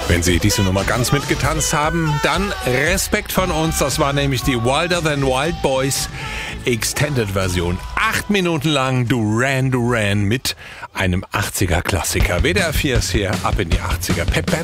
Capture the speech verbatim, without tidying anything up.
Wenn Sie diese Nummer ganz mitgetanzt haben, dann Respekt von uns. Das war nämlich die Wilder Than Wild Boys Extended Version. Acht Minuten lang Duran Duran mit einem achtziger Klassiker. W D R vier ist hier, ab in die achtziger. Pep Band.